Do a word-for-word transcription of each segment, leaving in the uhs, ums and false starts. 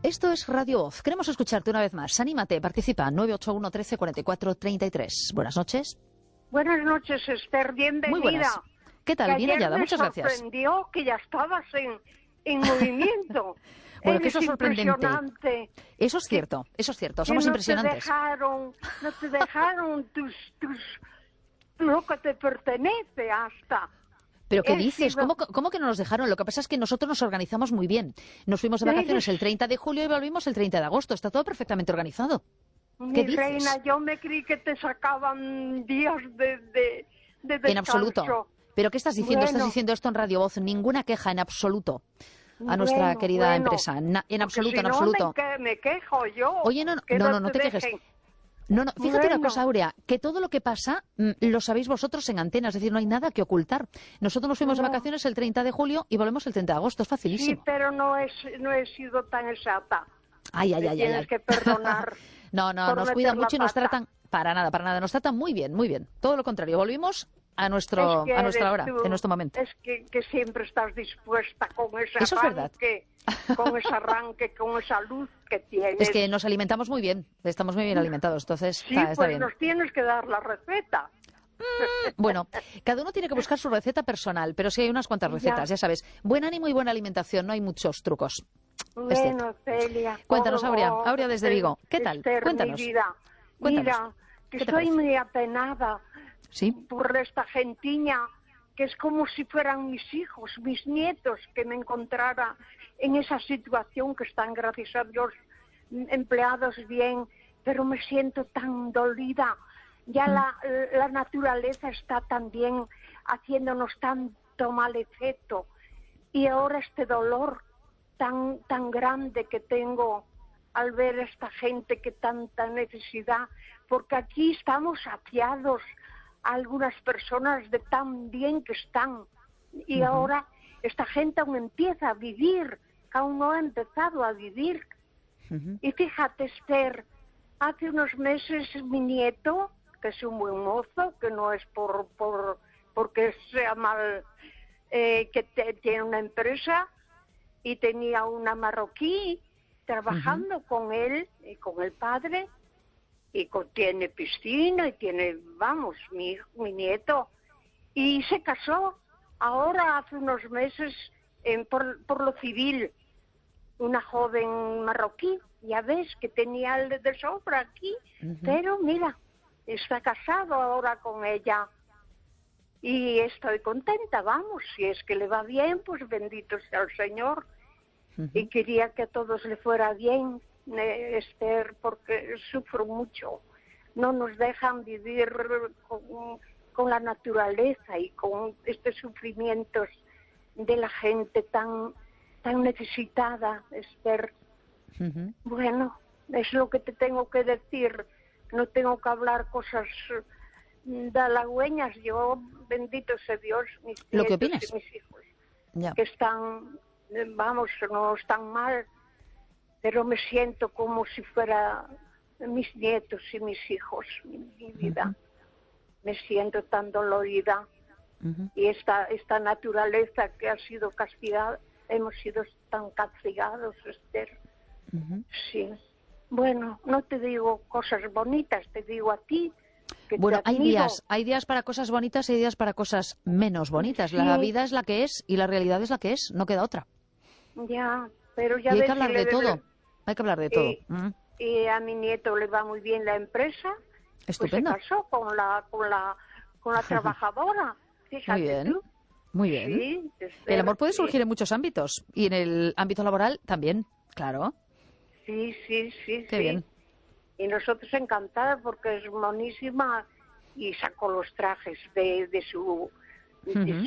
Esto es Radio Voz. Queremos escucharte una vez más. Anímate, participa. nueve ocho uno, trece, cuarenta y cuatro, treinta y tres. Buenas noches. Buenas noches, Esther. Bienvenida. Muy buenas. ¿Qué tal? Que Bien hallada. Muchas gracias. Me sorprendió que ya estabas en, en movimiento. Bueno, que eso es sorprendente. Impresionante. Eso es cierto, eso es cierto. Somos no impresionantes. Te dejaron, no te dejaron tus, tus, lo que te pertenece hasta... ¿Pero qué He dices? sido... ¿Cómo, ¿Cómo que no nos dejaron? Lo que pasa es que nosotros nos organizamos muy bien. Nos fuimos de vacaciones el treinta de julio y volvimos el treinta de agosto. Está todo perfectamente organizado. Mi ¿Qué dices? reina, yo me creí que te sacaban días de, de, de descanso. En absoluto. ¿Pero qué estás diciendo? Bueno. Estás diciendo esto en Radio Voz. Ninguna queja en absoluto a nuestra Bueno, querida bueno. empresa. Na, en absoluto, si en no, absoluto. Me, que, me quejo yo. Oye, no, no, que no, no, no te dejen. quejes. No, no, fíjate Bueno. una cosa, Aurea, que todo lo que pasa mm, lo sabéis vosotros en antena, es decir, no hay nada que ocultar. Nosotros nos fuimos No. de vacaciones el treinta de julio y volvemos el treinta de agosto, es facilísimo. Sí, pero no, es, no he sido tan exacta. Ay, ay, Me ay, ay, tienes ay. que perdonar. No, no, por nos meter cuidan la mucho y nos pata. tratan, para nada, para nada, nos tratan muy bien, muy bien. Todo lo contrario, volvimos a nuestro, Es que a nuestra eres hora, tú, en nuestro momento. Es que, que siempre estás dispuesta con ese Eso es verdad. arranque, con ese arranque, con esa luz que tienes. Es que nos alimentamos muy bien, estamos muy bien alimentados, entonces Sí, está, está pues bien. nos tienes que dar la receta. Bueno, cada uno tiene que buscar su receta personal, pero sí hay unas cuantas recetas, ya, Ya. sabes. Buen ánimo y buena alimentación, no hay muchos trucos. Es cierto. Bueno, Celia. Cuéntanos, oh, Aurea, oh, Aurea desde Vigo. ¿Qué tal? Esther, Cuéntanos. Mi vida. Cuéntanos. Mira, que ¿Qué te estoy parece? muy apenada ¿Sí? por esta gentiña, que es como si fueran mis hijos, mis nietos, que me encontrara en esa situación que están, gracias a Dios, empleados bien, pero me siento tan dolida. Ya Mm. la, la naturaleza está también haciéndonos tanto mal efecto. Y ahora este dolor tan, tan grande que tengo al ver a esta gente que tanta necesidad, porque aquí estamos saciados algunas personas de tan bien que están. Y Ujú. ahora esta gente aún empieza a vivir, que aún no ha empezado a vivir. Ujú. Y fíjate, Esther, hace unos meses mi nieto, que es un buen mozo, que no es por, por porque sea mal, eh, que te- tiene una empresa y tenía una marroquí trabajando con él y con el padre, y con- tiene piscina y tiene, vamos, mi, hijo- mi nieto, y se casó ahora hace unos meses en, por, por lo civil, una joven marroquí, ya ves, que tenía el de sobra aquí, Ujú. pero mira, está casado ahora con ella. Y estoy contenta, vamos, si es que le va bien, pues bendito sea el Señor. Ujú. Y quería que a todos le fuera bien, eh, Esther, porque sufro mucho. No nos dejan vivir con, con la naturaleza y con estos sufrimientos de la gente tan, tan necesitada, Esther. Ujú. Bueno, es lo que te tengo que decir. No tengo que hablar cosas mm, de halagüeñas. Yo, bendito sea Dios, mis Lo que nietos opinas. y mis hijos, Ya. que están, eh, vamos, no están mal, pero me siento como si fuera mis nietos y mis hijos, mi, mi vida. Ujú. Me siento tan dolorida. Ujú. Y esta, esta naturaleza que ha sido castigada, hemos sido tan castigados, Esther. Ujú. Sí. Bueno, no te digo cosas bonitas, te digo a ti. Que Bueno, te hay admiro. días, hay días para cosas bonitas y hay días para cosas menos bonitas. La Sí. vida es la que es y la realidad es la que es, no queda otra. Ya, pero ya Y hay ves que hablar si le de debe- todo, hay que hablar de todo. Y, Mm. y a mi nieto le va muy bien la empresa. Estupendo. Pues se casó con la, con la, con la trabajadora. Fíjate Muy bien, tú. muy bien. Sí, Esther, El amor puede sí. surgir en muchos ámbitos y en el ámbito laboral también, claro. Sí, sí, sí, Qué sí. bien. Y nosotros encantadas porque es monísima y sacó los trajes de, de su de Ujú.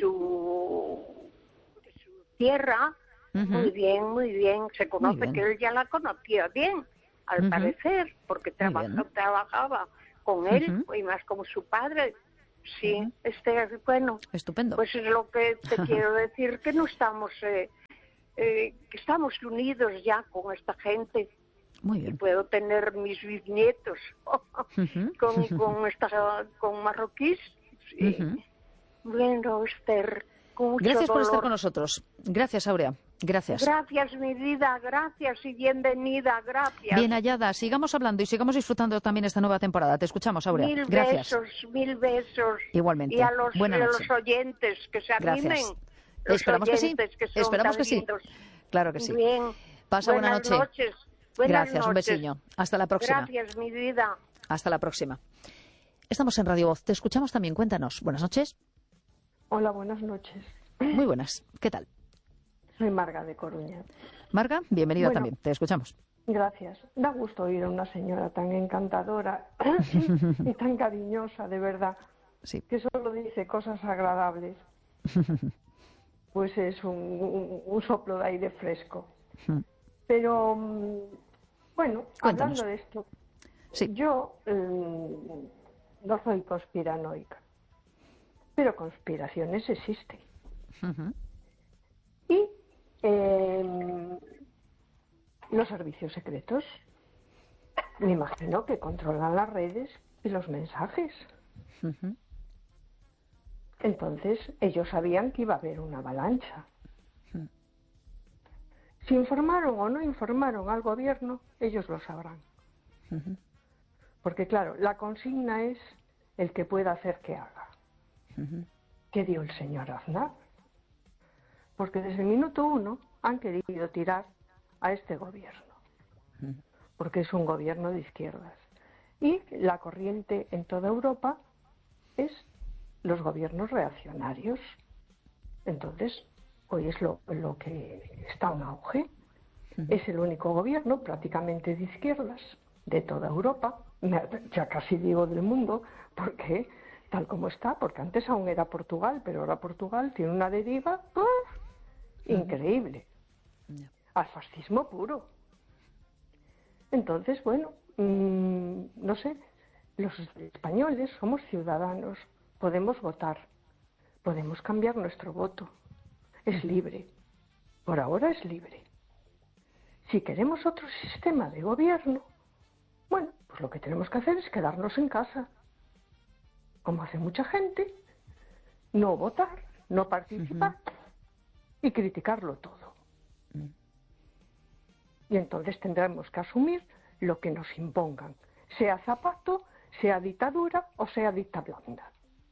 su de su tierra. Ujú. Muy bien, muy bien. Se conoce bien. que él ya la conocía bien, al Ujú. parecer, porque Muy trabaja- bien. trabajaba con él Ujú. y más como su padre. Sí, Ujú. este, bueno, Estupendo. pues es lo que te quiero decir, que no estamos, eh, eh, que estamos unidos ya con esta gente. Muy Y bien. puedo tener mis bisnietos Ujú. con, con, esta, con marroquíes. Sí. Ujú. Bueno, Esther, con mucho Gracias por estar dolor. con nosotros. Gracias, Aurea. Gracias. Gracias, mi vida, gracias y bienvenida, gracias. Bien hallada, sigamos hablando y sigamos disfrutando también esta nueva temporada. Te escuchamos, Aurea. Mil Gracias. besos, mil besos. Igualmente. Y a los, Buena a noche. los oyentes que se animen. Gracias. Los Esperamos que sí. oyentes que son Esperamos tan que sí. lindos. Claro que sí. Bien. Pasa buena Buenas noche. noches. Buenas Gracias, un noches. besillo. Hasta la próxima. Gracias, mi vida. Hasta la próxima. Estamos en Radio Voz. Te escuchamos también. Cuéntanos. Buenas noches. Hola, buenas noches. Muy buenas. ¿Qué tal? Soy Marga de Coruña. Marga, bienvenida Bueno, también. Te escuchamos. Gracias. Da gusto oír a una señora tan encantadora y tan cariñosa, de verdad, Sí. que solo dice cosas agradables. Pues es un, un, un soplo de aire fresco. Pero, mm, bueno, Cuéntanos. hablando de esto, Sí. yo mm, no soy conspiranoica, pero conspiraciones existen. Ujú. Y eh, los servicios secretos, me imagino que controlan las redes y los mensajes. Ujú. Entonces, ellos sabían que iba a haber una avalancha. Si informaron o no informaron al gobierno, ellos lo sabrán. Ujú. Porque, claro, la consigna es el que pueda hacer que haga. Ujú. ¿Qué dio el señor Aznar? Porque desde el minuto uno han querido tirar a este gobierno, porque es un gobierno de izquierdas. Y la corriente en toda Europa es los gobiernos reaccionarios. Entonces, hoy es lo, lo que está en auge. Es el único gobierno prácticamente de izquierdas de toda Europa, ya casi digo del mundo, porque tal como está, porque antes aún era Portugal, pero ahora Portugal tiene una deriva ¡uf! Increíble, al fascismo puro. Entonces, bueno, mmm, no sé, los españoles somos ciudadanos, podemos votar, podemos cambiar nuestro voto, es libre, por ahora es libre. Si queremos otro sistema de gobierno, bueno, pues lo que tenemos que hacer es quedarnos en casa, como hace mucha gente, no votar, no participar. Uh-huh. Y criticarlo todo. Mm. Y entonces tendremos que asumir lo que nos impongan, sea Zapato, sea dictadura o sea dicta blanda.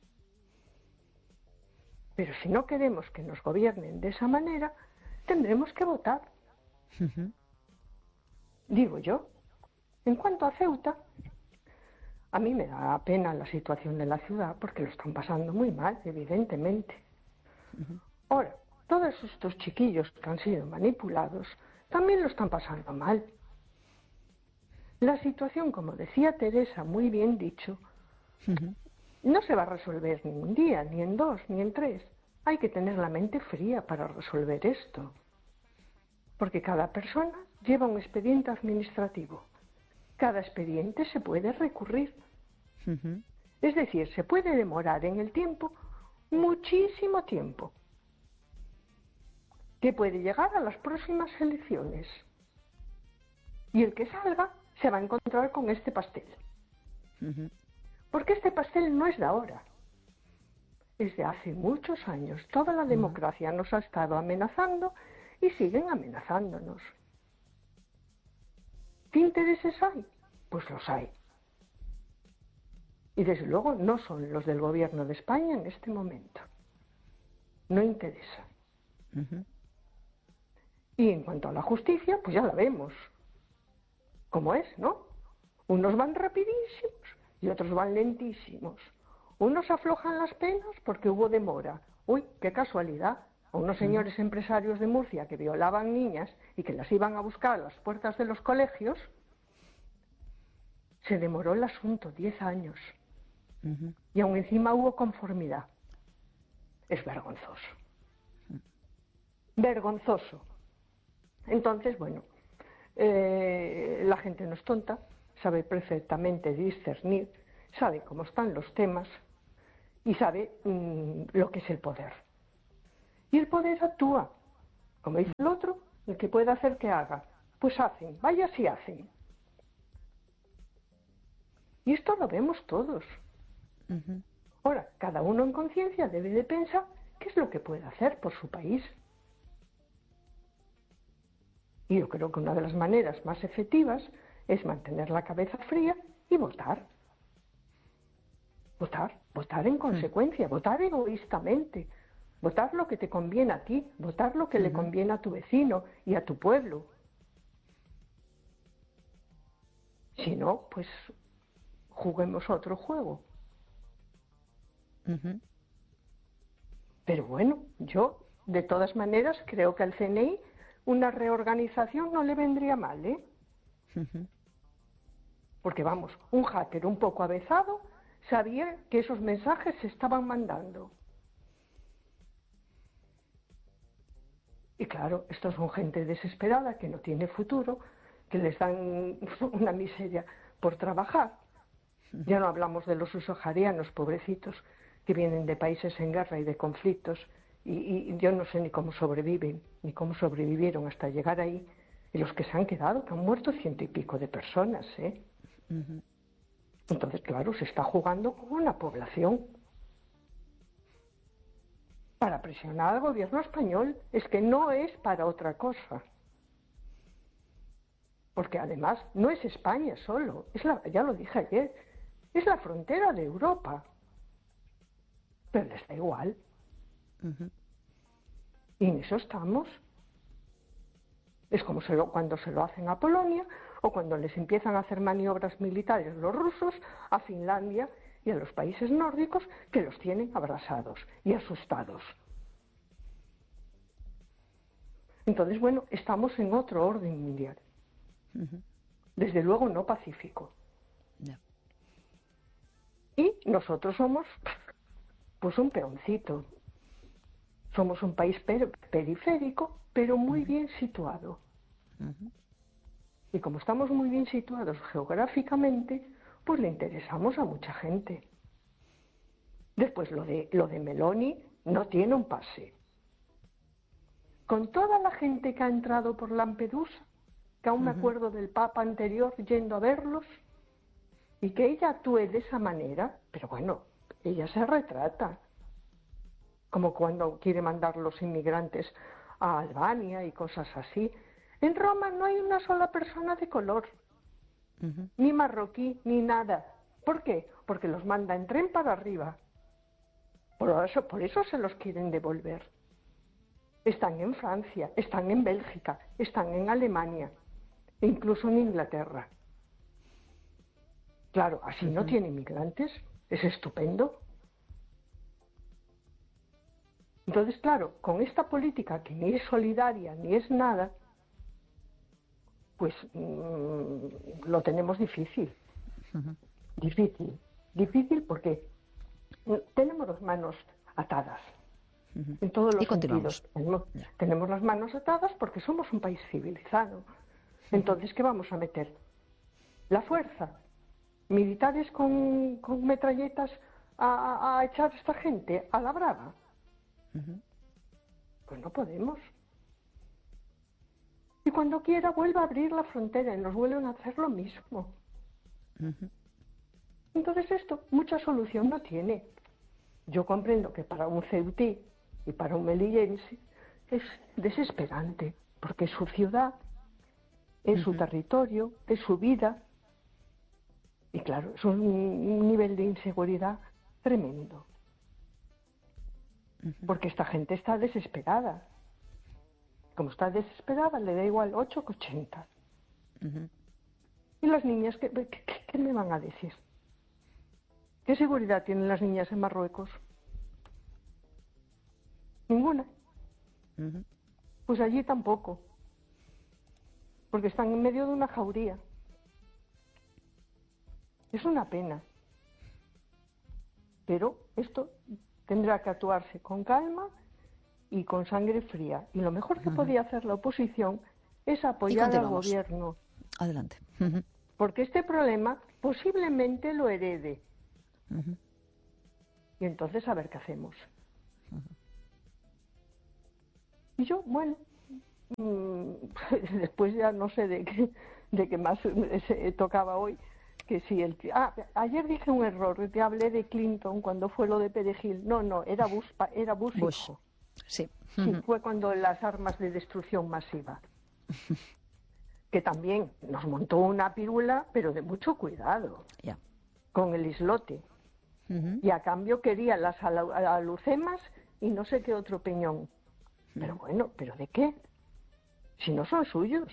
Pero si no queremos que nos gobiernen de esa manera, tendremos que votar. Uh-huh. Digo yo. En cuanto a Ceuta, a mí me da pena la situación de la ciudad porque lo están pasando muy mal, evidentemente. Uh-huh. Ahora, todos estos chiquillos que han sido manipulados también lo están pasando mal. La situación, como decía Teresa, muy bien dicho, uh-huh. no se va a resolver ni un día, ni en dos, ni en tres. Hay que tener la mente fría para resolver esto. Porque cada persona lleva un expediente administrativo. Cada expediente se puede recurrir. Uh-huh. Es decir, se puede demorar en el tiempo muchísimo tiempo, que puede llegar a las próximas elecciones. Y el que salga se va a encontrar con este pastel. Uh-huh. Porque este pastel no es de ahora. Es de hace muchos años. Toda la democracia uh-huh. nos ha estado amenazando y siguen amenazándonos. ¿Qué intereses hay? Pues los hay. Y desde luego no son los del gobierno de España en este momento. No interesa. Uh-huh. Y en cuanto a la justicia, pues ya la vemos. ¿Cómo es, no? Unos van rapidísimos y otros van lentísimos. Unos aflojan las penas porque hubo demora. Uy, qué casualidad. A unos señores empresarios de Murcia que violaban niñas y que las iban a buscar a las puertas de los colegios, se demoró el asunto diez años. Uh-huh. Y aún encima hubo conformidad. Es vergonzoso. Uh-huh. Vergonzoso. Entonces, bueno, eh, la gente no es tonta, sabe perfectamente discernir, sabe cómo están los temas y sabe mmm, lo que es el poder. Y el poder actúa. Como dice el otro, el que puede hacer que haga. Pues hacen, vaya si hacen. Y esto lo vemos todos. Uh-huh. Ahora, cada uno en conciencia debe de pensar qué es lo que puede hacer por su país. Y yo creo que una de las maneras más efectivas es mantener la cabeza fría y votar. Votar, votar en consecuencia, votar egoístamente, votar lo que te conviene a ti, votar lo que uh-huh. le conviene a tu vecino y a tu pueblo. Si no, pues juguemos otro juego. Uh-huh. Pero bueno, yo de todas maneras creo que al C N I una reorganización no le vendría mal, ¿eh? Uh-huh. Porque vamos, un hacker un poco avezado sabía que esos mensajes se estaban mandando. Y claro, estos son gente desesperada que no tiene futuro, que les dan una miseria por trabajar. Ya no hablamos de los subsaharianos, pobrecitos, que vienen de países en guerra y de conflictos, y, y yo no sé ni cómo sobreviven, ni cómo sobrevivieron hasta llegar ahí, y los que se han quedado, que han muerto ciento y pico de personas, ¿eh? Uh-huh. Entonces, claro, se está jugando con una población para presionar al gobierno español. Es que no es para otra cosa. Porque además no es España solo, es la, ya lo dije ayer, es la frontera de Europa. Pero les da igual. Uh-huh. Y en eso estamos. Es como se lo, cuando se lo hacen a Polonia o cuando les empiezan a hacer maniobras militares los rusos a Finlandia y a los países nórdicos, que los tienen abrasados y asustados. Entonces, bueno, estamos en otro orden mundial. Uh-huh. Desde luego no pacífico. Yeah. Y nosotros somos pues un peoncito. Somos un país per- periférico, pero muy uh-huh. bien situado. Uh-huh. Y como estamos muy bien situados geográficamente, pues le interesamos a mucha gente. Después lo de, lo de Meloni no tiene un pase. Con toda la gente que ha entrado por Lampedusa, que aún uh-huh. me acuerdo del Papa anterior yendo a verlos, y que ella actúe de esa manera, pero bueno, ella se retrata. Como cuando quiere mandar los inmigrantes a Albania y cosas así. En Roma no hay una sola persona de color, uh-huh. ni marroquí, ni nada. ¿Por qué? Porque los manda en tren para arriba. Por eso, por eso se los quieren devolver. Están en Francia, están en Bélgica, están en Alemania, incluso en Inglaterra. Claro, así uh-huh. no tiene inmigrantes, es estupendo. Entonces, claro, con esta política que ni es solidaria ni es nada, pues mmm, lo tenemos difícil. Uh-huh. Difícil. Difícil porque tenemos las manos atadas. Uh-huh. En todos los y continuamos. sentidos. Tenemos, tenemos las manos atadas porque somos un país civilizado. Entonces, ¿qué vamos a meter? La fuerza. Militares con, con metralletas a, a, a echar a esta gente a la brava. Uh-huh. Pues no podemos. Y cuando quiera vuelva a abrir la frontera y nos vuelven a hacer lo mismo. Uh-huh. Entonces esto mucha solución no tiene. Yo comprendo que para un ceutí y para un melillense es desesperante, porque es su ciudad, es uh-huh. su territorio, es su vida. Y claro, es un nivel de inseguridad tremendo. Porque esta gente está desesperada. Como está desesperada, le da igual ocho que ochenta. Uh-huh. ¿Y las niñas qué, qué, qué me van a decir? ¿Qué seguridad tienen las niñas en Marruecos? Ninguna. Uh-huh. Pues allí tampoco. Porque están en medio de una jauría. Es una pena. Pero esto tendrá que actuarse con calma y con sangre fría. Y lo mejor que uh-huh. podía hacer la oposición es apoyar al gobierno. Adelante. Uh-huh. Porque este problema posiblemente lo herede. Uh-huh. Y entonces a ver qué hacemos. Uh-huh. Y yo, bueno, mmm, después ya no sé de qué, de qué más se tocaba hoy. Que sí, el ah, ayer dije un error, te hablé de Clinton cuando fue lo de Perejil. No, no, era Bush, era Bush, Bush. hijo. Sí. Sí, uh-huh. fue cuando las armas de destrucción masiva. que también nos montó una pirula, pero de mucho cuidado, Ya. con el islote. Ujú. Y a cambio quería las alu- alucemas y no sé qué otro peñón. Pero bueno, ¿pero de qué? Si no son suyos.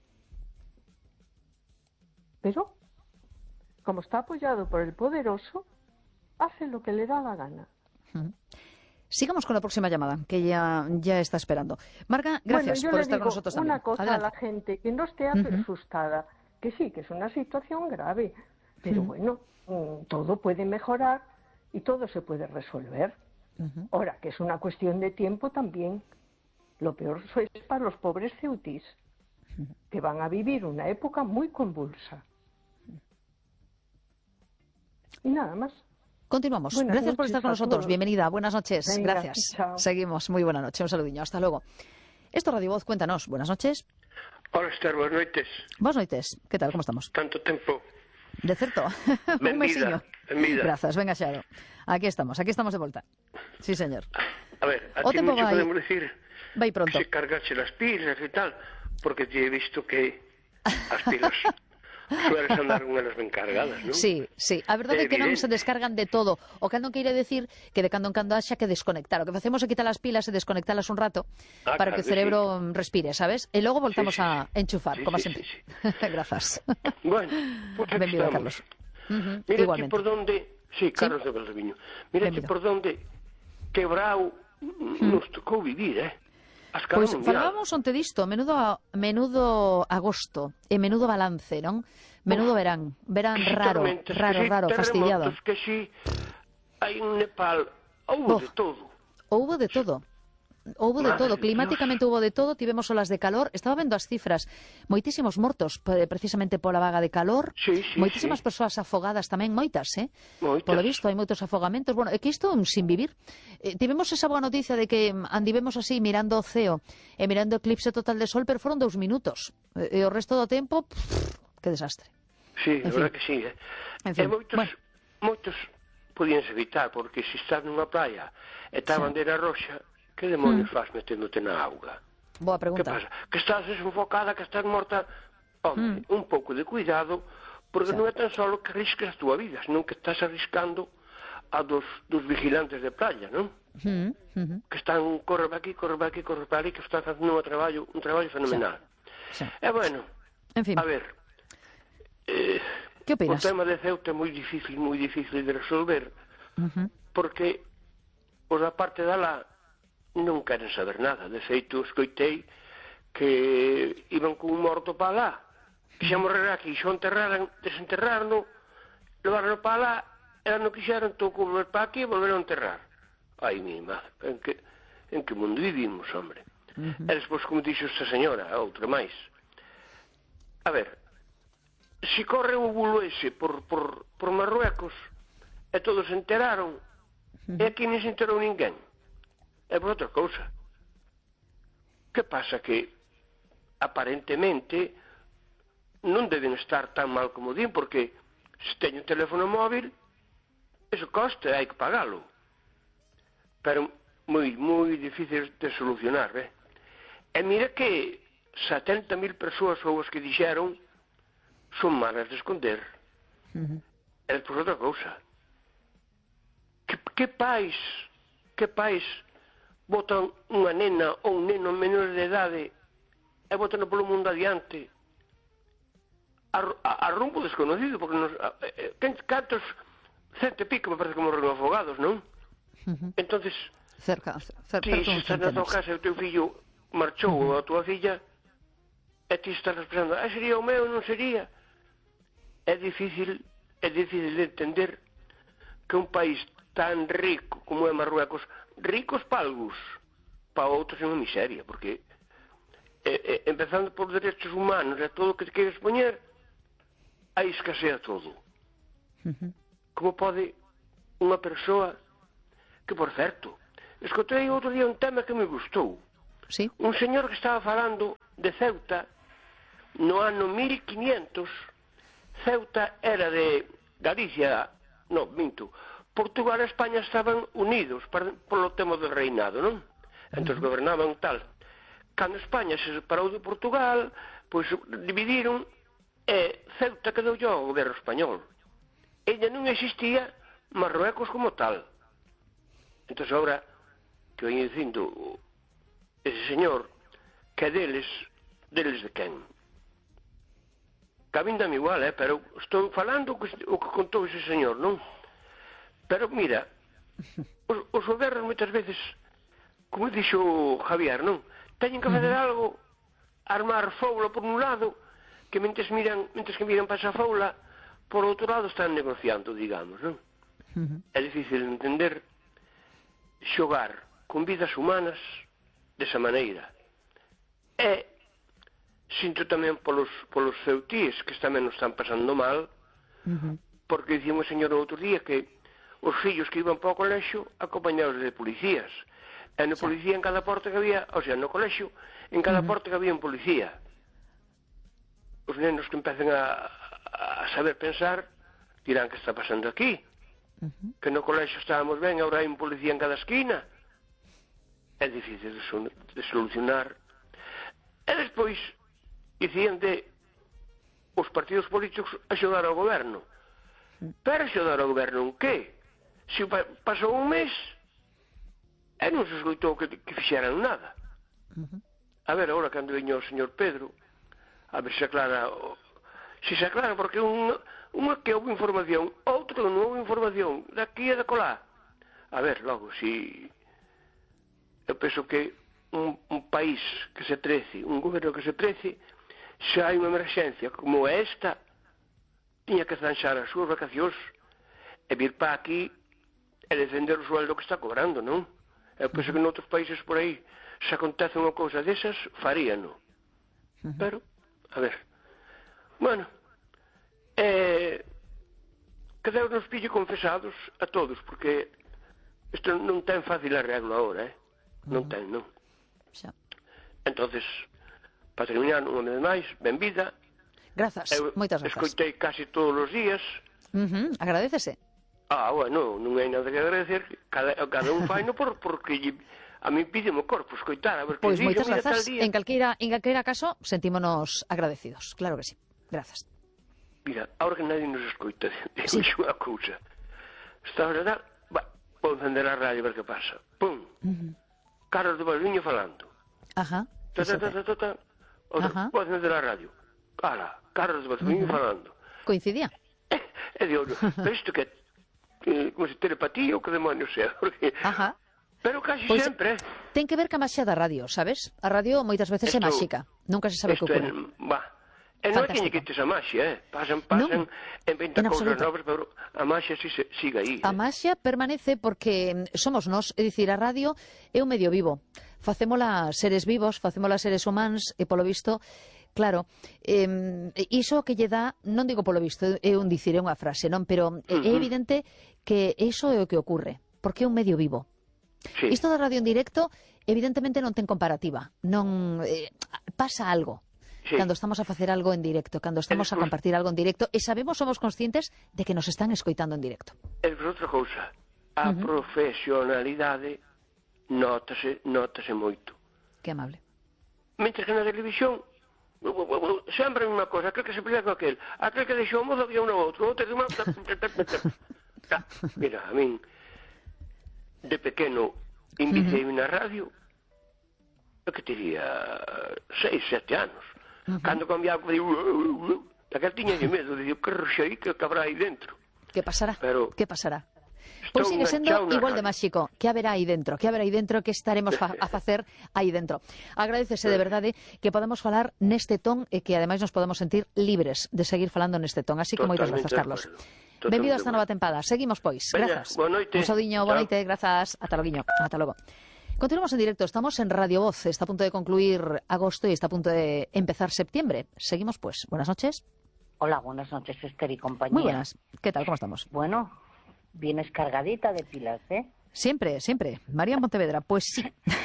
Pero, como está apoyado por el poderoso, hace lo que le da la gana. Sigamos con la próxima llamada, que ya, ya está esperando. Marga, gracias bueno, yo por le estar digo con nosotros también. una cosa Adelante. a la gente, que no esté Ujú. asustada, que sí, que es una situación grave, pero Ujú. bueno, mm, todo puede mejorar y todo se puede resolver. Ujú. Ahora, que es una cuestión de tiempo también. Lo peor es para los pobres ceutis, que van a vivir una época muy convulsa. Y nada más. Continuamos. Buenas Gracias por noches estar con a nosotros. todos. Bienvenida. Buenas noches. Venga, Gracias. chao. Seguimos. Muy buena noche. Un saludiño. Hasta luego. Esto es Radio Voz. Cuéntanos. Buenas noches. Hola, Esther, boas noites. Buenas noites. ¿Qué tal? ¿Cómo estamos? Tanto tempo. De certo. Un Benvida, mesiño. benvida. Grazas. Venga, Xado. Aquí estamos. Aquí estamos de volta. Sí, señor. A ver, a O ti tempo mucho vai- podemos decir vai pronto. que se cargache las pilas e tal, porque te he visto que as pilas sueles andar con elas ben cargadas, non? Sí, sí. A verdade é que non Evidente. se descargan de todo. O que non queire decir que de cando en cando haxa que desconectar. O que facemos é quitar as pilas e desconectalas un rato Ah, para claro que o que cerebro respire, sabes? E logo voltamos Sí, sí, a enchufar, sí, como sí, sempre. sí, Grazas. Bueno, pues aquí Benvido, estamos. Carlos. Ujú, Mira aquí igualmente. por donde... Sí, Carlos de Valdeviño. Mira aquí Benvido. por donde quebrao nos tocou vivir, eh? A escala Pois mundial. falábamos onte disto, menudo menudo agosto e menudo balance, non? Menudo Uf, verán, verán que si raro, tormentas, raro, que si raro, fastidiado. terremotos, que si hai en Nepal, houve Uf. de todo. Houbo de todo. Houbo de Madre todo, de climáticamente houbo de todo, tivemos olas de calor, estaba vendo as cifras, moitísimos mortos pe- precisamente pola vaga de calor, Sí, sí, moitísimas sí. persoas afogadas tamén, moitas, eh? Moitas. Polo visto hai moitos afogamentos, bueno, é que isto é un sin vivir. Eh, tivemos esa boa noticia de que mm, andivemos así mirando o ceo e mirando o eclipse total de sol, pero foron dous minutos, e, e o resto do tempo, pff, que desastre. Sí, En a verdad fin. que sí. Eh? En E fin, moitos, bueno. moitos podíanse evitar, porque se estás nunha praia e está Sí. a bandeira roxa, que demonios faz meténdote na auga? Boa Que pregunta. pasa? Que estás desenfocada, que estás morta? Hombre, Mm. un pouco de cuidado, porque Sí. non é tan solo que arrisques a túa vida, senón que estás arriscando a dos, dos vigilantes de playa, non? Mm, mhm. Que están, corre para aquí, corre para aquí, corre para ali, que están facendo un traballo, un traballo fenomenal. Sí. E bueno, En fin, a ver, eh, que o opinas? tema de Ceuta é moi difícil, moi difícil de resolver, Ujú. porque os da parte da lá non queren saber nada. De feito, escoitei que iban con un morto para lá, que xa morrerá aquí, xo enterraran, desenterrarno, levarno para lá, e non quixeran, tocou volver para aquí e volveron a enterrar. Ai, mi madre, en que, en que mundo vivimos, hombre? Ujú. E despois, como dixo esta señora, a outra máis. A ver, se corre o bulo ese por, por, por Marruecos, e todos se enteraron, e aquí non se enterou ninguén. É por outra cousa. Que pasa que, aparentemente, non deben estar tan mal como din, porque se teño un teléfono móvil, eso costa, hai que pagalo. Pero moi, moi difícil de solucionar, eh? E mira que setenta mil persoas ou as que dixeron son malas de esconder. Ujú. É por outra cousa. Que, que pais, que pais botan unha nena ou un neno menor de idade e botan polo mundo adiante a, a, a rumbo desconocido, porque nos, a, a, cantos cento e pico me parece que morreron afogados, non? Ujú. Entonces, Cerca, cerca, ti se estás na tua casa e o teu fillo marchou ou a tua filla e ti estás pensando, ah, sería o meu, non sería. É difícil, é difícil de entender que un país tan rico como é Marruecos, ricos para algúns, para outros é unha miseria, porque eh, eh, empezando por derechos humanos e todo o que te queres poñer, aí escasea todo. Ujú. Como pode unha persoa que, por certo, escotei outro día un tema que me gustou. Sí. Un señor que estaba falando de Ceuta no ano mil quinientos. Ceuta era de Galicia, no, minto, Portugal e España estaban unidos para, polo tema do reinado, non? Entón gobernaban tal. cando España se separou de Portugal, pois dividiron, e Ceuta quedou ao goberno español. Ella non existía Marruecos como tal. Entón, agora que veño dicindo ese señor, que é deles, deles de quen? Que a min dame igual, eh, pero estou falando o que, o que contou ese señor, non? Pero mira, os, os gobernos moitas veces, como dixo Javier, non? Teñen que fazer algo, armar foula por un lado, que mentes miran, mentes que miran para esa foula, por outro lado están negociando, digamos, non? Uh-huh. É difícil entender xogar con vidas humanas desa maneira. E sinto tamén polos, polos ceutíes, que tamén nos están pasando mal, uh-huh. porque dicimos o señor outro día que os fillos que iban para o colexio acompañados de policías. E na policía en cada porta que había, o sea, no colexio, en cada uh-huh. porta que había un policía. Os nenos que empecen a, a saber pensar dirán que está pasando aquí. Uh-huh. Que no colexio estábamos ben, agora hai un policía en cada esquina. É difícil de, so, de solucionar. E despois dicían de os partidos políticos axudar ao goberno. Pero axudar ao goberno en que? Se pasou un mes e non se escoitou que, que fixeran nada. Uh-huh. A ver, agora cando veño o señor Pedro, a ver se aclara, se se aclara, porque un, unha que houve información, outro que non houve información, daqui e da colá. A ver, logo, si eu penso que un, un país que se trece, un goberno que se trece, se hai unha emerxencia como esta, tiña que zanxar as súas vacacións e vir para aquí e defender o sueldo que está cobrando, non? Eu penso que noutros países por aí, se acontece unha cousa desas, faríano. Uh-huh. Pero, a ver, bueno, eh, que Deus nos pille confesados a todos, porque isto non ten fácil arreglo agora, eh? Non uh-huh. ten, non? Xa. Entonces, para terminar, unha vez máis, benvida. Grazas, eu moitas grazas. Escoitei casi todos os días. Uh-huh. Agradecese. Ah, bueno, non hai nada que agradecer, cada, cada un fai no por, porque a mí pídeme o corpo escoitar, a ver que pois dixo, moitas mira, grazas, tal día. en calqueira, en calqueira caso, sentímonos agradecidos, claro que sí, grazas. Mira, ahora que nadie nos escoita, digo sí. unha cousa, está hora da, va, vou encender a radio a ver que pasa, pum, uh-huh. Carlos de Valviño falando, ajá, ta, ta, ta, ta, ta, ta. Outra, vou encender a radio, ala, Carlos de Valviño uh-huh. falando. Coincidía? E digo, pero isto que Eh, como se telepatía ou que demonios sea, porque... Ajá. Pero casi pues, sempre, eh? Ten que ver ca maxia da radio, sabes? A radio moitas veces esto, é máxica, nunca se sabe que ocurre. Va. E non é que lle quites a maxia, eh? Pasan, pasan, no, en vinte cousas novas, pero a maxia si se, sigue aí. A eh? maxia permanece porque somos nós, é dicir, a radio é un medio vivo. Facémola seres vivos, facémola seres humanos, e polo visto... Claro, eh, iso que lle dá, non digo polo visto, é un dicir, é unha frase, non? Pero é uh-huh. evidente que iso é o que ocurre, porque é un medio vivo. Sí. Isto da radio en directo, evidentemente non ten comparativa, non eh, pasa algo. Sí. Cando estamos a facer algo en directo, cando estamos a compartir algo en directo, e sabemos, somos conscientes de que nos están escoitando en directo. É outra cousa, a uh-huh. profesionalidade nótase, nótase moito. Que amable. Mentre que na televisión sempre a mesma cosa, aquel que se pelea con aquel, aquel que deixou o mozo había un outro, outro de unha... Mira, a min de pequeno invicei na radio, eu que teria seis, sete anos, uh-huh. cando cambiaba aquel tiña de medo, dicía, que roxei, que cabrá aí dentro. Que pasará? Pero... Que pasará? Pois sigue sendo igual de máxico. Que haberá aí dentro? Que haberá aí dentro? Que estaremos fa a facer aí dentro? Agradecese de verdade que podamos falar neste ton e que ademais nos podemos sentir libres de seguir falando neste ton. Así que moitas grazas, Carlos. Benvido a esta nova tempada. Seguimos, pois. Grazas. Boa noite. Un saudiño, boa noite. Grazas. Ata loguiño. Ata logo. Continuamos en directo. Estamos en Radio Voz. Está a punto de concluir agosto y está a punto de empezar septiembre. Seguimos, pues. Buenas noches. Hola, buenas noches, Esther y compañía. Muy buenas. ¿Qué tal? ¿Cómo estamos? Bueno... Vienes cargadita de pilas, ¿eh? Siempre, siempre. María Montevedra, pues sí.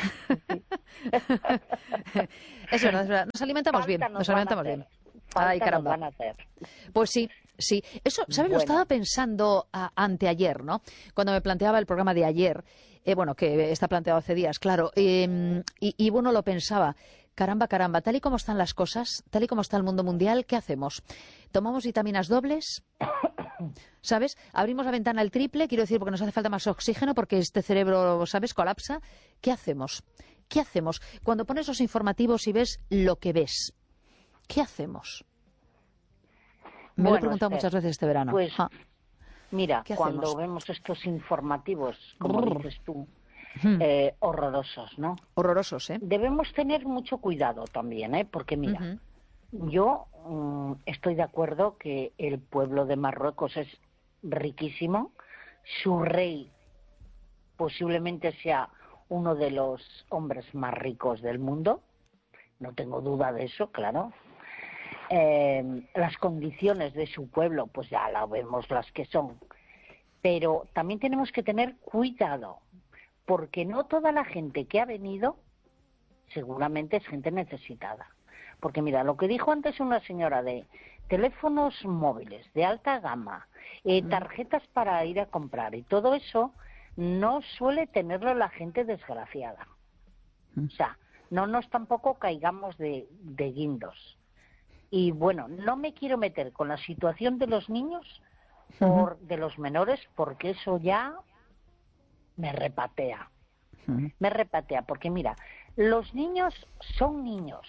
Es verdad, es verdad. Nos alimentamos Falta bien, nos nos alimentamos bien. Falta Ay, caramba. Nos van a hacer. Pues sí, sí. Eso, ¿sabes? Bueno. Lo estaba pensando a, anteayer, ¿no? Cuando me planteaba el programa de ayer, eh, bueno, que está planteado hace días, claro. Eh, y, y bueno, lo pensaba. Caramba, caramba, tal y como están las cosas, tal y como está el mundo mundial, ¿qué hacemos? ¿Tomamos vitaminas dobles? ¿Sabes? Abrimos la ventana al triple, quiero decir, porque nos hace falta más oxígeno, porque este cerebro, ¿sabes?, colapsa. ¿Qué hacemos? ¿Qué hacemos? Cuando pones los informativos y ves lo que ves, ¿qué hacemos? Me Bueno, lo he preguntado Esther, muchas veces este verano. Pues, Ah, mira, ¿qué cuando hacemos? vemos estos informativos, como Brr. dices tú, Hmm. eh, horrorosos, ¿no? Horrorosos, ¿eh? Debemos tener mucho cuidado también, ¿eh? Porque mira, Ujú. yo mm, estoy de acuerdo que el pueblo de Marruecos es riquísimo, su rey posiblemente sea uno de los hombres más ricos del mundo, no tengo duda de eso, claro. Eh, las condiciones de su pueblo, pues ya la vemos las que son, pero también tenemos que tener cuidado, porque no toda la gente que ha venido seguramente es gente necesitada. Porque mira, lo que dijo antes una señora de teléfonos móviles de alta gama, eh, tarjetas para ir a comprar y todo eso, no suele tenerlo la gente desgraciada. O sea, no nos tampoco caigamos de, de guindos. Y bueno, no me quiero meter con la situación de los niños, por, de los menores, porque eso ya me repatea. Me repatea, porque mira, los niños son niños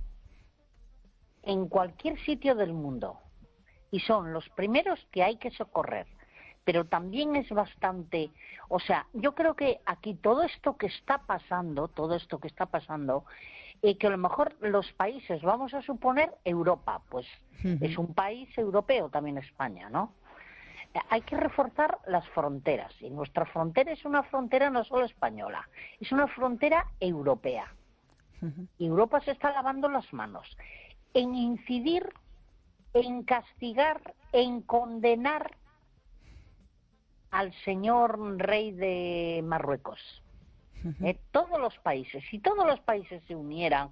en cualquier sitio del mundo y son los primeros que hay que socorrer, pero también es bastante, o sea, yo creo que aquí todo esto que está pasando, todo esto que está pasando, eh, que a lo mejor los países, vamos a suponer Europa, pues uh-huh. es un país europeo también España, ¿no? Hay que reforzar las fronteras, y nuestra frontera es una frontera no solo española, es una frontera europea. Uh-huh. Y Europa se está lavando las manos en incidir, en castigar, en condenar al señor rey de Marruecos. Uh-huh. Eh, todos los países, si todos los países se unieran,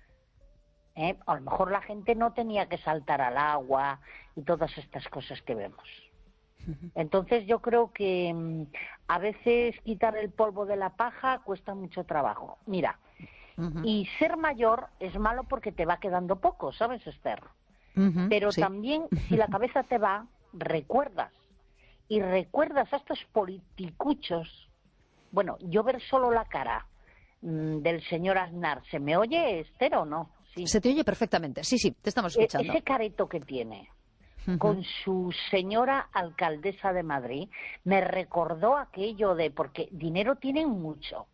eh, a lo mejor la gente no tenía que saltar al agua y todas estas cosas que vemos. Entonces yo creo que mmm, a veces quitar el polvo de la paja cuesta mucho trabajo. Mira, uh-huh. y ser mayor es malo porque te va quedando poco, ¿sabes, Esther? Uh-huh, Pero sí. también si la cabeza te va, recuerdas. Y recuerdas a estos politicuchos. Bueno, yo ver solo la cara mmm, del señor Aznar, ¿se me oye, Esther, o no? Sí. Se te oye perfectamente, sí, sí, te estamos escuchando. E- ese careto que tiene con su señora alcaldesa de Madrid, me recordó aquello de, porque dinero tienen mucho,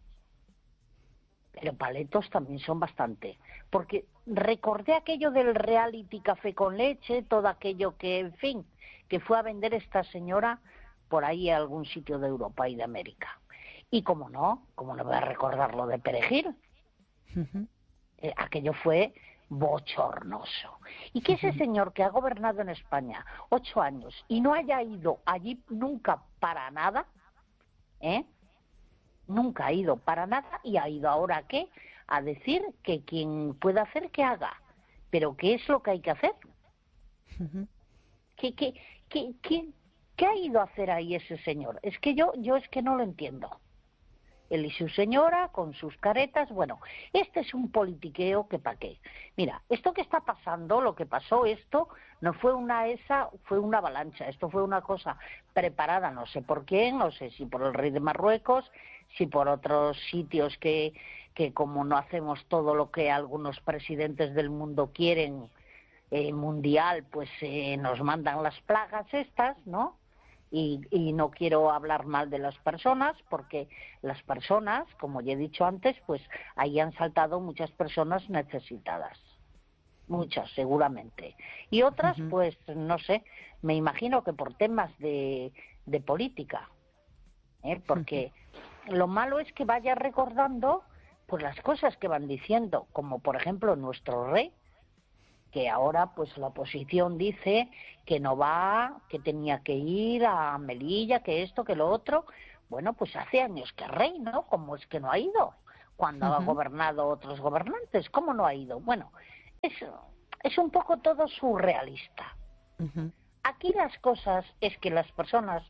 pero paletos también son bastante, porque recordé aquello del reality Café con Leche, todo aquello que, en fin, que fue a vender esta señora por ahí a algún sitio de Europa y de América. Y como no, como no voy a recordar lo de Perejil, uh-huh. eh, aquello fue bochornoso. Y que ese señor que ha gobernado en España ocho años y no haya ido allí nunca para nada, ¿eh? Nunca ha ido para nada y ha ido ahora ¿a qué? A decir que quien pueda hacer que haga. Pero ¿qué es lo que hay que hacer? Uh-huh. ¿Qué, qué, qué, qué, ¿Qué ha ido a hacer ahí ese señor? Es que yo, yo es que no lo entiendo. Él y su señora, con sus caretas, bueno, este es un politiqueo que pa' qué. Mira, esto que está pasando, lo que pasó, esto no fue una esa, fue una avalancha, esto fue una cosa preparada, no sé por quién, no sé si por el rey de Marruecos, si por otros sitios que, que como no hacemos todo lo que algunos presidentes del mundo quieren, eh, mundial, pues eh, nos mandan las plagas estas, ¿no? Y, y no quiero hablar mal de las personas, porque las personas, como ya he dicho antes, pues ahí han saltado muchas personas necesitadas. Muchas, seguramente. Y otras, uh-huh. pues, no sé, me imagino que por temas de, de política. ¿eh? Porque uh-huh. lo malo es que vaya recordando pues las cosas que van diciendo, como por ejemplo nuestro rey, que ahora pues la oposición dice que no va, que tenía que ir a Melilla, que esto, que lo otro. Bueno, pues hace años que rey, ¿no? ¿Cómo es que no ha ido? Cuando uh-huh. ha gobernado otros gobernantes, ¿cómo no ha ido? Bueno, es, es un poco todo surrealista. Uh-huh. Aquí las cosas es que las personas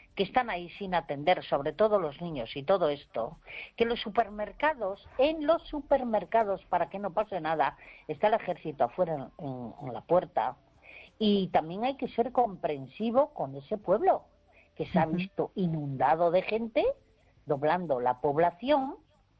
que están ahí sin atender, sobre todo los niños y todo esto, que los supermercados, en los supermercados, para que no pase nada, está el ejército afuera en, en, en la puerta, y también hay que ser comprensivo con ese pueblo, que se ha visto inundado de gente, doblando la población,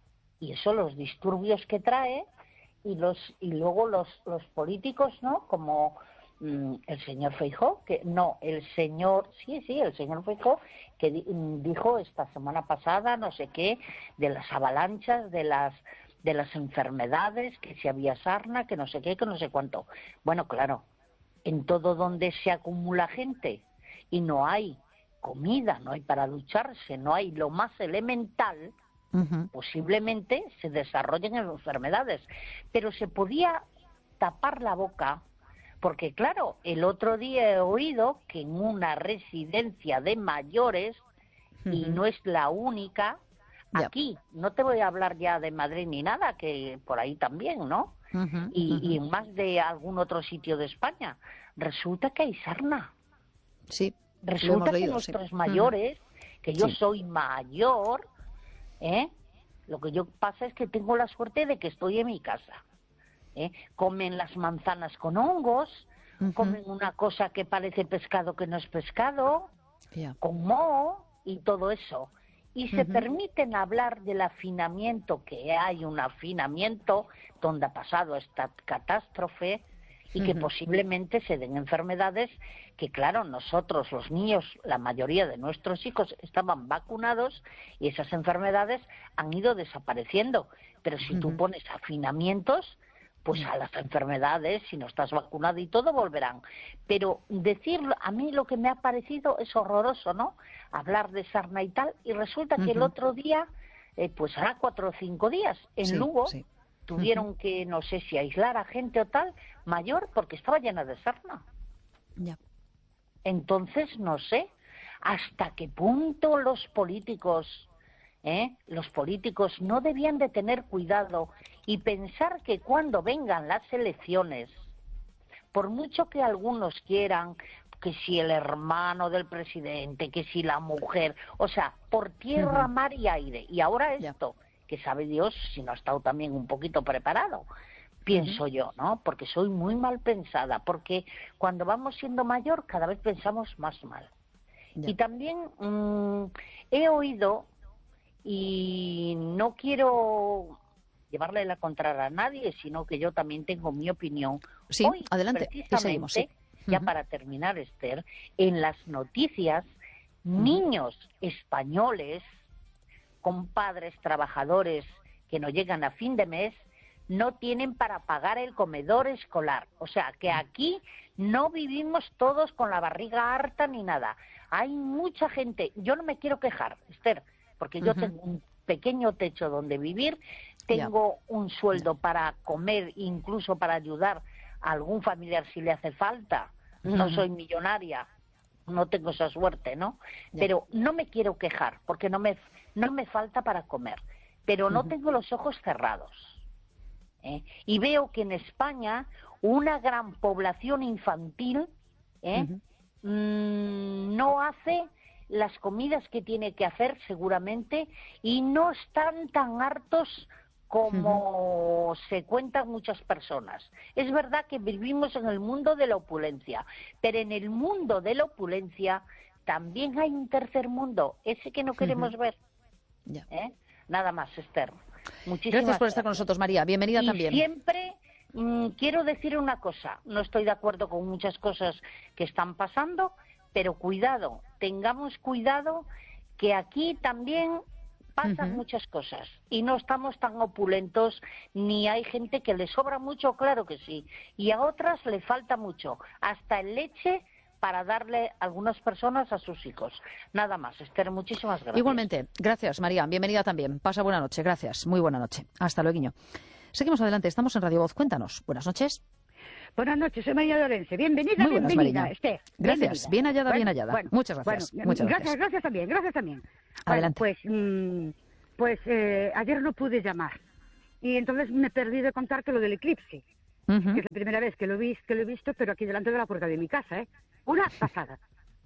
y eso los disturbios que trae, y los y luego los, los políticos, ¿no? Como mmm, el señor Feijóo, que no, el señor, sí, sí, el señor Feijóo, que di, dijo esta semana pasada, no sé qué, de las avalanchas, de las de las enfermedades, que si había sarna, que no sé qué, que no sé cuánto. Bueno, claro, en todo donde se acumula gente y no hay comida, no hay para ducharse, no hay lo más elemental, uh-huh. posiblemente se desarrollen enfermedades. Pero se podía tapar la boca, porque claro, el otro día he oído que en una residencia de mayores, uh-huh. y no es la única, yep. aquí, no te voy a hablar ya de Madrid ni nada, que por ahí también, ¿no? Uh-huh. Y, uh-huh. y en más de algún otro sitio de España, resulta que hay sarna. Sí. Resulta leído, que nuestros sí. mayores, que yo sí. soy mayor, ¿eh? Lo que yo pasa es que tengo la suerte de que estoy en mi casa. ¿eh? Comen las manzanas con hongos, uh-huh. comen una cosa que parece pescado que no es pescado, yeah. con moho y todo eso. Y uh-huh. se permiten hablar del afinamiento, que hay un afinamiento donde ha pasado esta catástrofe, y que uh-huh. posiblemente se den enfermedades que, claro, nosotros, los niños, la mayoría de nuestros hijos estaban vacunados y esas enfermedades han ido desapareciendo. Pero si uh-huh. tú pones afinamientos, pues a las enfermedades, si no estás vacunado y todo, volverán. Pero decirlo, a mí lo que me ha parecido es horroroso, ¿no? Hablar de sarna y tal, y resulta uh-huh. que el otro día, eh, pues hará cuatro o cinco días, en sí, Lugo, sí. tuvieron uh-huh. que, no sé si aislar a gente o tal, mayor, porque estaba llena de sarna. Ya. Entonces, no sé hasta qué punto los políticos, ¿eh? los políticos no debían de tener cuidado y pensar que cuando vengan las elecciones, por mucho que algunos quieran, que si el hermano del presidente, que si la mujer, o sea, por tierra, uh-huh. mar y aire, y ahora esto... Ya. que sabe Dios si no ha estado también un poquito preparado, pienso uh-huh. yo, ¿no? Porque soy muy mal pensada, porque cuando vamos siendo mayor cada vez pensamos más mal. Yeah. Y también mmm, he oído, y no quiero llevarle la contraria a nadie, sino que yo también tengo mi opinión. Sí, Hoy, adelante, precisamente, seguimos, sí. ya uh-huh. para terminar, Esther, en las noticias, uh-huh. niños españoles con padres trabajadores que no llegan a fin de mes, no tienen para pagar el comedor escolar. O sea, que aquí no vivimos todos con la barriga harta ni nada. Hay mucha gente, yo no me quiero quejar, Esther, porque yo uh-huh. tengo un pequeño techo donde vivir, tengo yeah. un sueldo yeah. para comer, incluso para ayudar a algún familiar si le hace falta. Uh-huh. No soy millonaria, no tengo esa suerte, ¿no? Yeah. Pero no me quiero quejar, porque no me... no me falta para comer, pero no uh-huh. tengo los ojos cerrados. ¿eh? Y veo que en España una gran población infantil ¿eh? uh-huh. mmm, no hace las comidas que tiene que hacer seguramente y no están tan hartos como uh-huh. se cuentan muchas personas. Es verdad que vivimos en el mundo de la opulencia, pero en el mundo de la opulencia también hay un tercer mundo, ese que no queremos uh-huh. ver. Ya. ¿Eh? Nada más, Esther. Muchísimas gracias por estar con nosotros, María. Bienvenida y también. Siempre mmm, quiero decir una cosa. No estoy de acuerdo con muchas cosas que están pasando, pero cuidado, tengamos cuidado que aquí también pasan uh-huh. muchas cosas y no estamos tan opulentos, ni hay gente que le sobra mucho, claro que sí, y a otras le falta mucho, hasta en leche para darle a algunas personas a sus hijos. Nada más, Esther, muchísimas gracias. Igualmente, gracias, María. Bienvenida también. Pasa buena noche. Gracias. Muy buena noche. Hasta luego. Seguimos adelante. Estamos en Radio Voz. Cuéntanos. Buenas noches. Buenas noches, soy María Lorenzo. Bienvenida, Muy buenas, bienvenida, María. Esther. Gracias. Bienvenida. Bien hallada, bueno, bien hallada. Bueno, Muchas gracias. Bueno, Muchas gracias, gracias. gracias también, gracias también. Adelante. Bueno, pues, mmm, pues eh, ayer no pude llamar. Y entonces me perdí de contar que lo del eclipse. Uh-huh. Que es la primera vez que lo, vi, que lo he visto, pero aquí delante de la puerta de mi casa, ¿eh? Una pasada.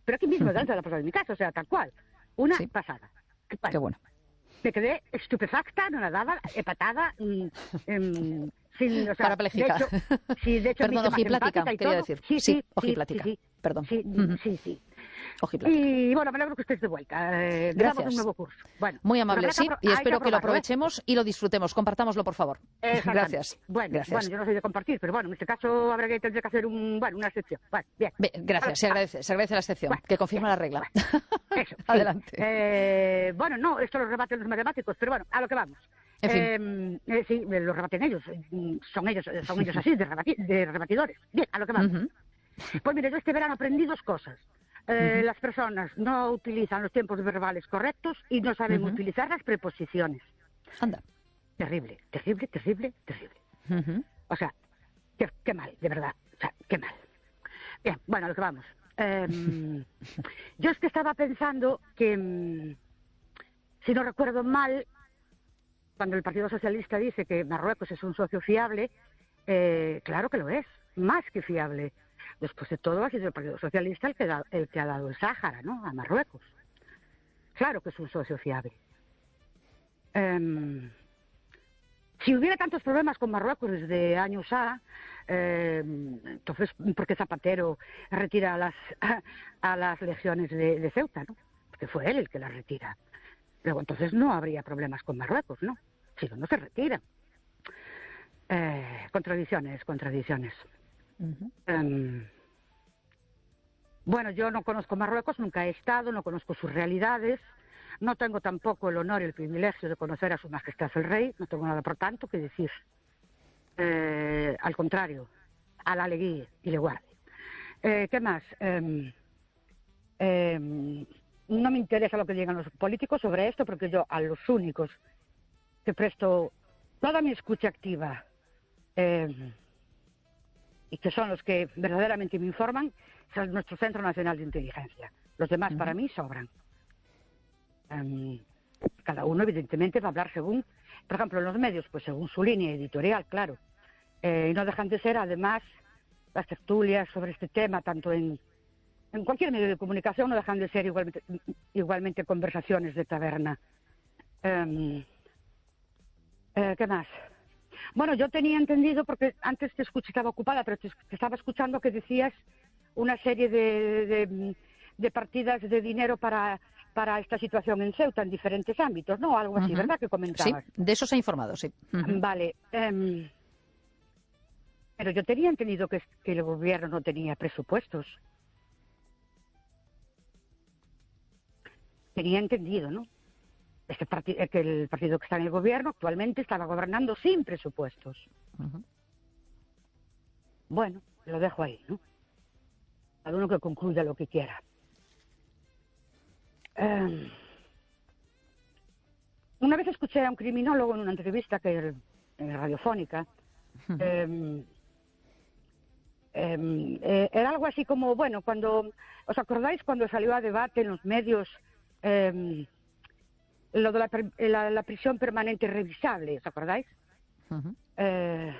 pero aquí mismo, delante de la puerta de mi casa, o sea, tal cual. Una Sí. pasada. Qué bueno. Me quedé estupefacta, anonadada, epatada, mm, em, sin, o sea, Parapléjica. de hecho, sí, de hecho, me Perdón, hice más ojiplática, empática y quería todo. decir. Sí, Sí, sí, ojiplática. sí, sí, Perdón. sí, Ujú. sí, sí. Ojiplática. Y bueno, me alegro que estés de vuelta. Eh, empezamos Gracias. un nuevo curso. Bueno, Muy pero amable, habrá que sí, apro- y hay espero que lo aprobarlo, ¿eh? aprovechemos y lo disfrutemos. Compartámoslo, por favor. Exactamente. Gracias. Bueno, Gracias. bueno, yo no soy de compartir, pero bueno, en este caso habrá que tendré que hacer un, bueno, una excepción. Bueno, bien. Bien, gracias, se agradece, se agradece la excepción, Bueno, que confirma la regla. Eso, sí. Adelante. Eh, bueno, no, esto lo rebaten los matemáticos, pero bueno, a lo que vamos. En fin. Eh, eh, sí, lo rebaten ellos. eh, Son ellos, son ellos así, de, rebati- de rebatidores. Bien, a lo que vamos. Ujú. Pues mire, yo este verano aprendí dos cosas. Eh, Las personas no utilizan los tiempos verbales correctos y no saben Ujú. utilizar las preposiciones. Anda. Terrible, terrible, terrible, terrible. Ujú. O sea, qué, qué mal, de verdad. O sea, qué mal. Bien, bueno, a lo que vamos. Em, yo es que estaba pensando que, mm, si no recuerdo mal, cuando el Partido Socialista dice que Marruecos es un socio fiable, eh, claro que lo es, más que fiable. Después de todo, ha sido el Partido Socialista el que, da- el que ha dado el Sáhara, ¿no?, a Marruecos. Claro que es un socio fiable. Em, si hubiera tantos problemas con Marruecos desde años A, eh, entonces, ¿por qué Zapatero retira a las, a las legiones de, de Ceuta, no? Porque fue él el que las retira. Luego, entonces no habría problemas con Marruecos, ¿no? Si no, no se retiran. Eh, contradicciones, contradicciones. Ujú. Em, bueno, yo no conozco Marruecos, nunca he estado, no conozco sus realidades, no tengo tampoco el honor y el privilegio de conocer a Su Majestad el Rey, no tengo nada por tanto que decir. Eh, al contrario, a la alegría y le guarde. Eh, ¿Qué más? Em, em, no me interesa lo que digan los políticos sobre esto, porque yo a los únicos que presto toda mi escucha activa em, y que son los que verdaderamente me informan, es nuestro Centro Nacional de Inteligencia. Los demás Ujú. para mí sobran. Em, cada uno evidentemente va a hablar según, por ejemplo, en los medios, pues según su línea editorial, claro. Eh, y no dejan de ser, además, las tertulias sobre este tema, tanto en, en cualquier medio de comunicación, no dejan de ser igualmente, igualmente conversaciones de taberna. Em, eh, ¿Qué más? Bueno, yo tenía entendido, porque antes te escuché, estaba ocupada, pero te, te estaba escuchando que decías una serie de, de, de partidas de dinero para, para esta situación en Ceuta, en diferentes ámbitos, ¿no? Algo así, Ujú. ¿verdad?, que Sí, comentabas. de eso se ha informado, sí. Ujú. Vale. em, pero yo tenía entendido que, que el gobierno no tenía presupuestos. Tenía entendido, ¿no? Este parti- eh, que el partido que está en el gobierno actualmente estaba gobernando sin presupuestos. Ujú. Bueno, lo dejo ahí, ¿no? Cada uno que concluya lo que quiera. Em, una vez escuché a un criminólogo en una entrevista que en radiofónica. em, em, eh, era algo así como, bueno, cuando, ¿os acordáis cuando salió a debate en los medios em, lo de la, per- la- la prisión permanente revisable? ¿Os acordáis? Ujú. Eh,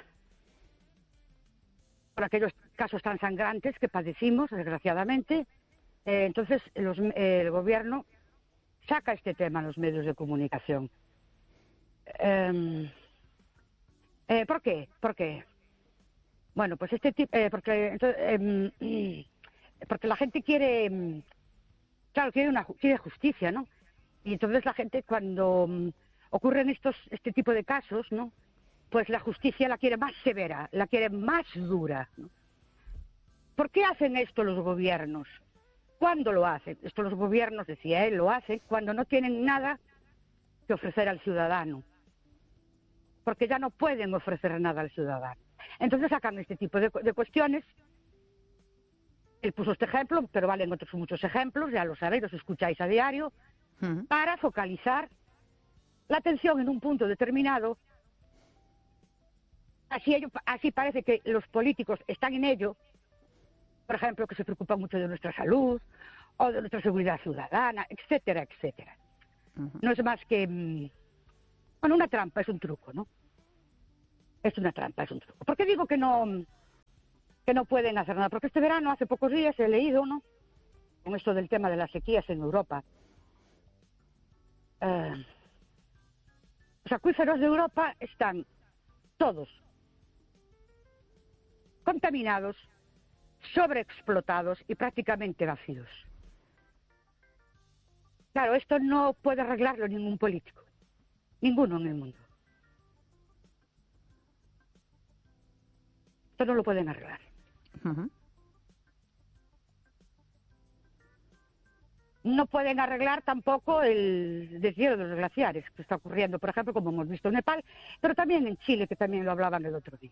por aquellos casos tan sangrantes que padecimos, desgraciadamente. Eh, entonces, los- eh, el gobierno saca este tema en los medios de comunicación. Em, eh, ¿Por qué? ¿Por qué? Bueno, pues este tipo, eh, porque, entonces, em, porque la gente quiere, em, claro, quiere una ju- quiere justicia, ¿no? Y entonces la gente, cuando mm, ocurren estos este tipo de casos, ¿no?, pues la justicia la quiere más severa, la quiere más dura, ¿no? ¿Por qué hacen esto los gobiernos? ¿Cuándo lo hacen? Esto los gobiernos, decía él, lo hacen cuando no tienen nada que ofrecer al ciudadano, porque ya no pueden ofrecer nada al ciudadano. Entonces sacan este tipo de, de cuestiones. Él puso este ejemplo, pero valen otros muchos ejemplos, ya lo sabéis, los escucháis a diario, Ujú. para focalizar la atención en un punto determinado. Así, ello- así parece que los políticos están en ello, por ejemplo, que se preocupan mucho de nuestra salud o de nuestra seguridad ciudadana, etcétera, etcétera. Ujú. No es más que, mm, bueno, una trampa, es un truco, ¿no? Es una trampa, es un truco. ¿Por qué digo que no, que no pueden hacer nada? Porque este verano, hace pocos días, he leído, ¿no?, con esto del tema de las sequías en Europa. Eh, los acuíferos de Europa están todos contaminados, sobreexplotados y prácticamente vacíos. Claro, esto no puede arreglarlo ningún político, ninguno en el mundo. Esto no lo pueden arreglar. Uh-huh. No pueden arreglar tampoco el deshielo de los glaciares que está ocurriendo, por ejemplo, como hemos visto en Nepal, pero también en Chile, que también lo hablaban el otro día.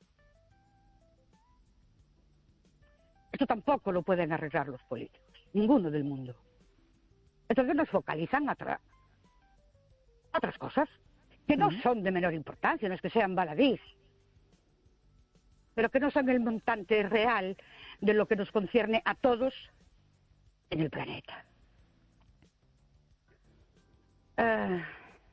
Esto tampoco lo pueden arreglar los políticos, ninguno del mundo. Entonces nos focalizan a otra, otras cosas, que no uh-huh. son de menor importancia, no es que sean baladís, pero que no son el montante real de lo que nos concierne a todos en el planeta. Uh,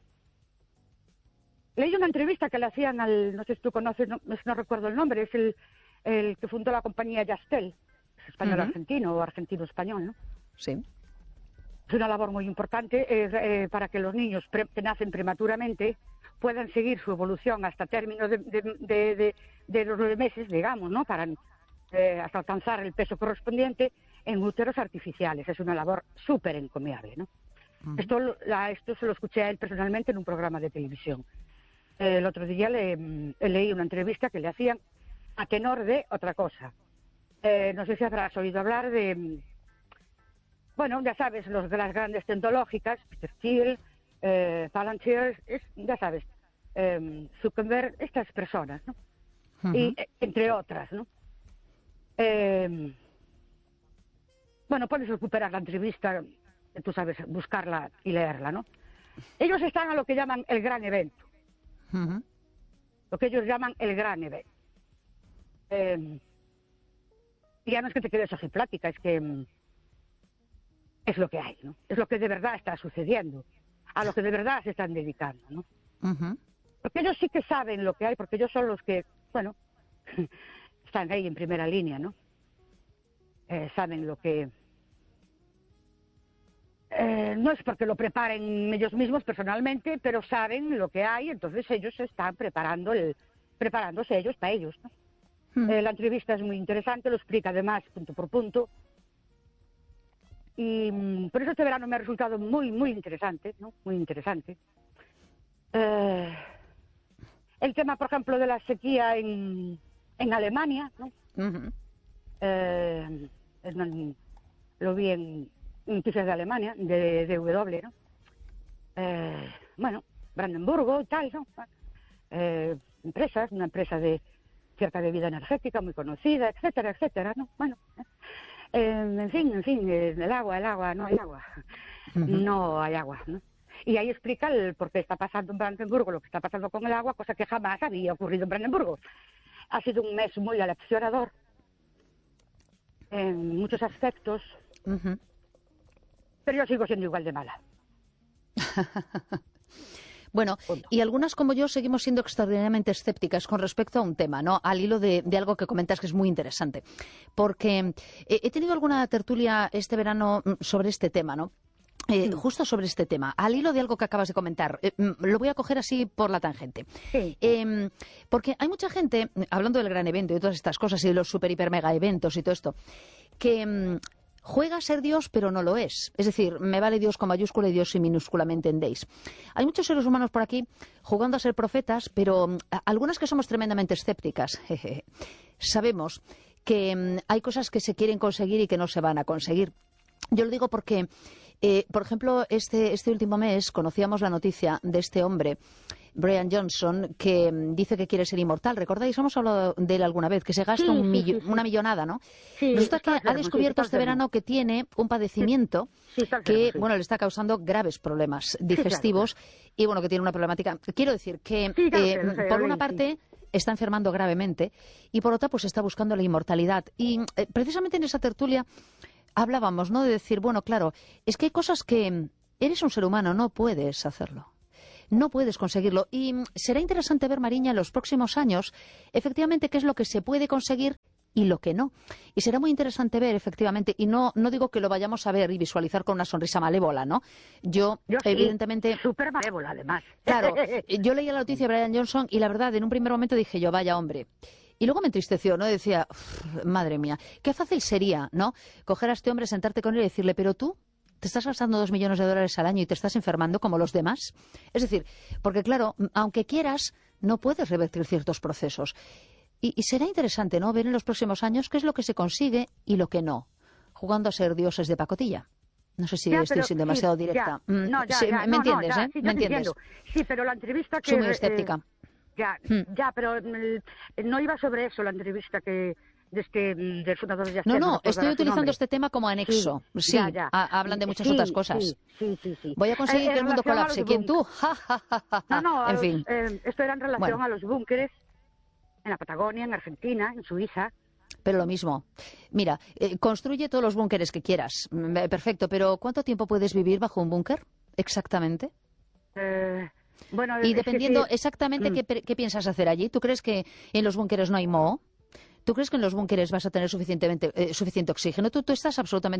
leí una entrevista que le hacían al, no sé si tú conoces, no, no recuerdo el nombre, es el, el que fundó la compañía Yastel, es español-argentino uh-huh. o argentino-español, ¿no? Sí. Es una labor muy importante eh, eh, para que los niños pre que nacen prematuramente puedan seguir su evolución hasta términos de, de, de, de, de los nueve meses, digamos, ¿no? Para, eh, hasta alcanzar el peso correspondiente en úteros artificiales. Es una labor súper encomiable, ¿no? Uh-huh. Esto, la, esto se lo escuché a él personalmente en un programa de televisión. Eh, el otro día le, le leí una entrevista que le hacían a tenor de otra cosa. Eh, no sé si habrás oído hablar de... Bueno, ya sabes, los de las grandes tecnológicas, Peter Thiel, eh, Palantir, es, ya sabes, eh, Zuckerberg, estas personas, ¿no? Uh-huh. Y eh, entre otras, ¿no? Eh, bueno, puedes recuperar la entrevista, tú sabes, buscarla y leerla, ¿no? Ellos están a lo que llaman el gran evento. Uh-huh. Lo que ellos llaman el gran evento. Eh, y ya no es que te quedes ojiplática, es que... es lo que hay, ¿no? Es lo que de verdad está sucediendo, a lo que de verdad se están dedicando, ¿no? Uh-huh. Porque ellos sí que saben lo que hay, porque ellos son los que, bueno, están ahí en primera línea, ¿no? Eh, saben lo que... Eh, no es porque lo preparen ellos mismos personalmente, pero saben lo que hay, entonces ellos están preparando el, preparándose ellos para ellos, ¿no? Uh-huh. eh, la entrevista es muy interesante, lo explica además punto por punto. Y por eso este verano me ha resultado muy, muy interesante, ¿no? Muy interesante. Eh, el tema, por ejemplo, de la sequía en, en Alemania, ¿no? Uh-huh. eh, en, lo vi en noticias de Alemania, de, de W, ¿no? Eh, bueno, Brandenburgo y tal, ¿no? Eh, empresas, una empresa de cierta bebida energética muy conocida, etcétera, etcétera, ¿no? Bueno... Eh, en fin, en fin, el agua, el agua, no hay agua, uh-huh. no hay agua, ¿no? Y ahí explica el por qué está pasando en Brandenburgo lo que está pasando con el agua, cosa que jamás había ocurrido en Brandenburgo. Ha sido un mes muy aleccionador en muchos aspectos, uh-huh. pero yo sigo siendo igual de mala. Bueno, y algunas como yo seguimos siendo extraordinariamente escépticas con respecto a un tema, ¿no? Al hilo de, de algo que comentas que es muy interesante. Porque eh, he tenido alguna tertulia este verano sobre este tema, ¿no? Eh, justo sobre este tema, al hilo de algo que acabas de comentar. Eh, lo voy a coger así por la tangente. Sí. Eh, porque hay mucha gente, hablando del gran evento y de todas estas cosas y de los super, hiper, mega eventos y todo esto, que... Mm, juega a ser Dios, pero no lo es. Es decir, me vale Dios con mayúscula y Dios sin minúscula, ¿me entendéis? Hay muchos seres humanos por aquí jugando a ser profetas, pero algunas que somos tremendamente escépticas. Jeje. Sabemos que um, hay cosas que se quieren conseguir y que no se van a conseguir. Yo lo digo porque, eh, por ejemplo, este, este último mes conocíamos la noticia de este hombre, Brian Johnson, que dice que quiere ser inmortal. ¿Recordáis? Hemos hablado de él alguna vez, que se gasta sí, un sí, sí, sí. una millonada, ¿no? Sí, Resulta que enfermo, ha descubierto sí, este verano que tiene un padecimiento sí, sí, que, enfermo, sí. bueno, le está causando graves problemas digestivos sí, claro. y, bueno, que tiene una problemática. Quiero decir que, sí, claro, eh, no sé, por sí, una parte... está enfermando gravemente y por otra pues está buscando la inmortalidad. Y eh, precisamente en esa tertulia hablábamos, ¿no? De decir, bueno, claro, es que hay cosas que eres un ser humano, no puedes hacerlo. No puedes conseguirlo. Y será interesante ver, Mariña, en los próximos años, efectivamente, qué es lo que se puede conseguir y lo que no. Y será muy interesante ver, efectivamente, y no, no digo que lo vayamos a ver y visualizar con una sonrisa malévola, ¿no? Yo, Yo sí, evidentemente... súper malévola, además. Claro, yo leía la noticia de Brian Johnson y la verdad, en un primer momento dije yo, vaya hombre. Y luego me entristeció, ¿no? Decía, madre mía, qué fácil sería, ¿no? Coger a este hombre, sentarte con él y decirle, pero tú te estás gastando dos millones de dólares al año y te estás enfermando como los demás. Es decir, porque claro, aunque quieras, no puedes revertir ciertos procesos. Y, y será interesante, ¿no?, ver en los próximos años qué es lo que se consigue y lo que no, jugando a ser dioses de pacotilla. No sé si Ya, estoy pero siendo sí, demasiado ya. directa. Mm, No, ya, sí, ya, me no, entiendes, no, ya, ¿eh? sí, yo ¿Me te entiendes? entiendo. Sí, pero la entrevista que... Soy muy eh, escéptica. ya, Hmm. ya, pero mm, no iba sobre eso la entrevista que de este, mm, del fundador de No, Yastel. no, recuerdo estoy ahora su utilizando nombre. este tema como anexo. Sí, ya, ya. a- hablan de muchas Sí, otras cosas. Sí, sí, sí, sí. Voy a conseguir Eh, que en el mundo relación a colapse. los ¿Quién tú? búnkeres. Ja, ja, ja, ja, ja. No, no, a En los- fin. eh, esto era en relación Bueno. a los búnkeres en la Patagonia, en Argentina, en Suiza. Pero lo mismo. Mira, eh, construye todos los búnkeres que quieras. Mm, eh, Perfecto, pero ¿cuánto tiempo puedes vivir bajo un búnker? Exactamente. Eh, bueno, Y es que dependiendo sí. exactamente Mm. qué, pe- qué piensas hacer allí. ¿Tú crees que en los búnkeres no hay moho? ¿Tú crees que en los búnkeres vas a tener suficientemente, eh, suficiente oxígeno? Tú, tú estás absolutamente